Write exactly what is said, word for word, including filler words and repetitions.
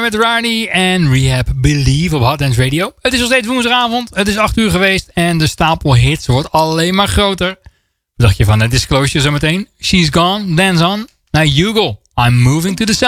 met Riley en Rehab Believe op Hot Dance Radio. Het is nog steeds woensdagavond, het is acht uur geweest en de stapel hits wordt alleen maar groter. Wat dacht je van het Disclosure zometeen? She's Gone, Dance On. Naar Hugo, I'm Moving to the Sun.